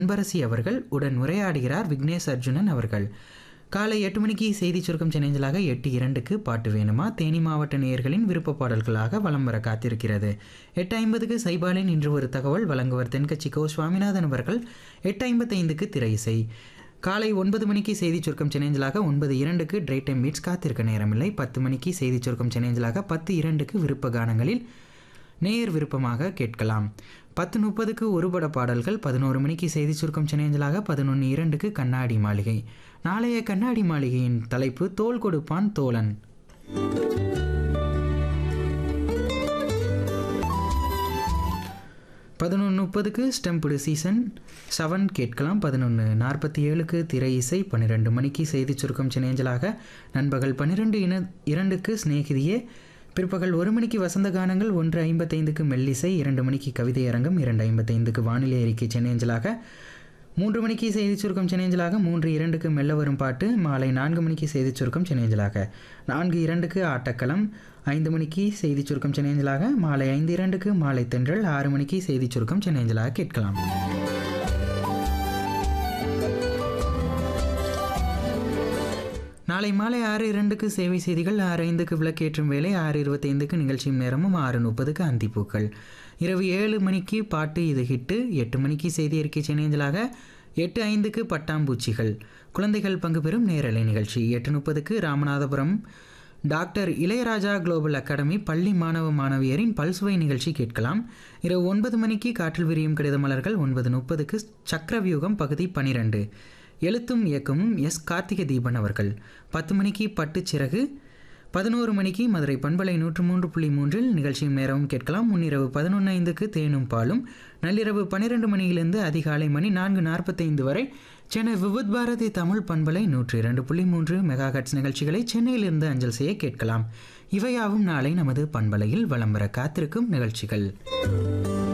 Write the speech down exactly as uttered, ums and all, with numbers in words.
அன்பரசி அவர்கள். உடன் உரையாடுகிறார் விக்னேஷ் அர்ஜுனன் அவர்கள். காலை எட்டு மணிக்கு செய்தி சுருக்கம் சென்னைஞ்சலாக எட்டு இரண்டுக்கு பாட்டு வேணுமா தேனி மாவட்ட நேயர்களின் விருப்ப பாடல்களாக வலம் வர காத்திருக்கிறது. எட்டு ஐம்பதுக்கு சைபாலின் இன்று ஒரு தகவல் வழங்குவர் தென்கட்சி கோ சுவாமிநாதன் அவர்கள். எட்டு ஐம்பத்தைந்துக்கு திரை இசை. காலை ஒன்பது மணிக்கு செய்தி சுருக்கம் சென்னைஞ்சலாக ஒன்பது இரண்டுக்கு ட்ரை டைம் பீட்ஸ் காத்திருக்க நேரமில்லை. பத்து மணிக்கு செய்தி சுருக்கம் சென்னைஞ்சலாக பத்து இரண்டுக்கு விருப்ப கானங்களில் நேயர் விருப்பமாக கேட்கலாம். பத்து முப்பதுக்கு ஒருபட பாடல்கள். பதினோரு மணிக்கு செய்தி சுருக்கம் சென்னைஞ்சலாக பதினொன்று இரண்டுக்கு கண்ணாடி மாளிகை. நாளைய கண்ணாடி மாளிகையின் தலைப்பு தோள் கொடுப்பான் தோழன். பதினொன்று முப்பதுக்கு ஸ்டெம்புடு சீசன் செவன் கேட்கலாம். பதினொன்று நாற்பத்தி ஏழுக்கு திரை இசை. பன்னிரெண்டு மணிக்கு செய்தி சுருக்கம் சென்னைஞ்சலாக நண்பகல் பன்னிரெண்டு இன இரண்டுக்கு ஸ்நேகிதியே. பிற்பகல் ஒரு மணிக்கு வசந்த கானங்கள். ஒன்று ஐம்பத்தைந்துக்கு மெல்லிசை. இரண்டு மணிக்கு கவிதை அரங்கம். இரண்டு ஐம்பத்தைந்துக்கு வானிலை அறிக்கை சென்னைஞ்சலாக. மூன்று மணிக்கு செய்தி சுருக்கம் சென்னைஞ்சலாக. மூன்று இரண்டுக்கு மெல்ல வரும் பாட்டு. மாலை நான்கு மணிக்கு செய்தி சுருக்கம் சென்னைஞ்சலாக. நான்கு இரண்டுக்கு ஆட்டக்களம். ஐந்து மணிக்கு செய்தி சுருக்கம் சென்னைஞ்சலாக. மாலை ஐந்து இரண்டுக்கு மாலை தென்றல். ஆறு மணிக்கு செய்தி சுருக்கம் சென்னைஞ்சலாக கேட்கலாம். நாளை மாலை ஆறு இரண்டுக்கு சேவை செய்திகள். ஆறு ஐந்துக்கு விளக்கேற்றும் வேலை. ஆறு இருபத்தைந்துக்கு நிகழ்ச்சியும் நேரமும். ஆறு முப்பதுக்கு அந்திப்பூக்கள். இரவு ஏழு மணிக்கு பாட்டு இது ஹிட்டு. எட்டு மணிக்கு செய்தி அறிக்கை சென்னைஞ்சலாக. எட்டு ஐந்துக்கு பட்டாம்பூச்சிகள் குழந்தைகள் பங்கு பெறும் நேரலை நிகழ்ச்சி. எட்டு முப்பதுக்கு Ramanathapuram doctor Ilaiyaraaja global academy பள்ளி மாணவ மாணவியரின் பல்சுவை நிகழ்ச்சி கேட்கலாம். இரவு ஒன்பது மணிக்கு காற்றில் விரியும் கடித மலர்கள். ஒன்பது முப்பதுக்கு சக்கரவியூகம் பகுதி பனிரெண்டு எழுத்தும் இயக்கமும் எஸ் கார்த்திகை தீபன் அவர்கள். பத்து மணிக்கு பட்டுச்சிறகு. பதினோரு மணிக்கு மதுரை பண்பலை நூற்று மூன்று புள்ளி மூன்றில் நிகழ்ச்சியும் நேரமும் கேட்கலாம். முன்னிரவு பதினொன்று ஐந்துக்கு தேனும் பாலும். நள்ளிரவு பன்னிரெண்டு மணியிலிருந்து அதிகாலை மணி நான்கு நாற்பத்தைந்து வரை சென்னை விவித் பாரதி தமிழ் பண்பலை நூற்று இரண்டு புள்ளி மூன்று மெகா ஹெர்ட்ஸ் நிகழ்ச்சிகளை சென்னையிலிருந்து அஞ்சல் செய்ய கேட்கலாம். இவையாவும் நாளை நமது பண்பலையில் வலம் வர காத்திருக்கும் நிகழ்ச்சிகள்.